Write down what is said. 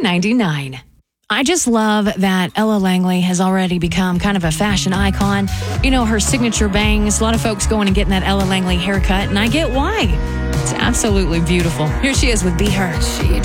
$3.99. I just love that Ella Langley has already become kind of a fashion icon. You know, her signature bangs, a lot of folks going and getting that Ella Langley haircut, and I get why. It's absolutely beautiful. Here she is with Be Her.